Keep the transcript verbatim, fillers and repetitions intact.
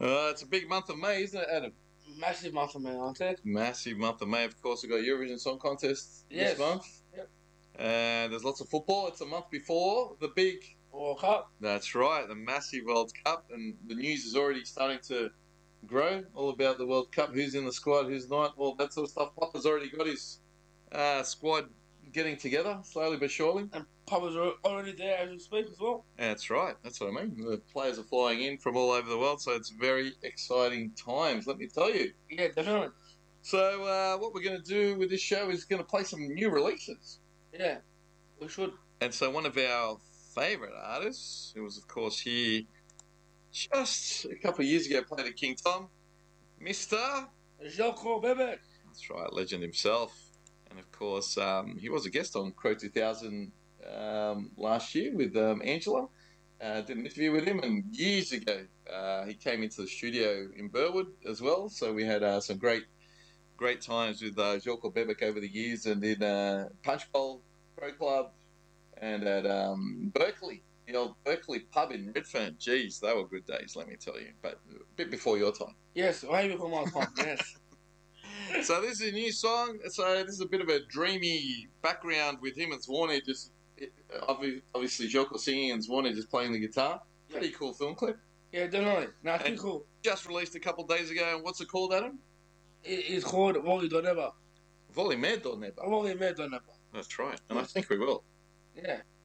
Uh, it's a big month of May, isn't it, Adam? Massive month of May, aren't it? Massive month of May. Of course, we've got Eurovision Song Contest Yes. this month. Yep. And there's lots of football. It's a month before the big World Cup. That's right, the massive World Cup, and the news is already starting to grow all about the World Cup. Who's in the squad, who's not, all that sort of stuff. Papa's already got his uh, squad getting together, slowly but surely. And Papa's are already there as we speak as well. That's right, that's what I mean. The players are flying in from all over the world, so it's very exciting times, let me tell you. Yeah, definitely. So uh, what we're going to do with this show is going to play some new releases. Yeah, we should. And so one of our favourite artists, who was of course here just a couple of years ago, played at King Tom, Mister Joko Bebek. That's right, legend himself. And of course, um, he was a guest on Crow two thousand um, last year with um, Angela. Uh, did an interview with him, and years ago uh, he came into the studio in Burwood as well. So we had uh, some great, great times with uh, Joko Bebek over the years, and in uh, Punch Bowl Pro Club, and at um, Berkeley, the old Berkeley pub in Redfern. Geez, they were good days, let me tell you. But a bit before your time. Yes, way before my time. Yes. So this is a new song. So this is a bit of a dreamy background with him and Zwarny, just obviously Joko singing and Zwarny just playing the guitar. Yeah. Pretty cool film clip. Yeah, definitely. No, it's And pretty cool. Just released a couple of days ago. And what's it called, Adam? It, it's called Volley Doneva. Volley Med or Never. Volley Med Doneva. That's right. And I think we will. Yeah.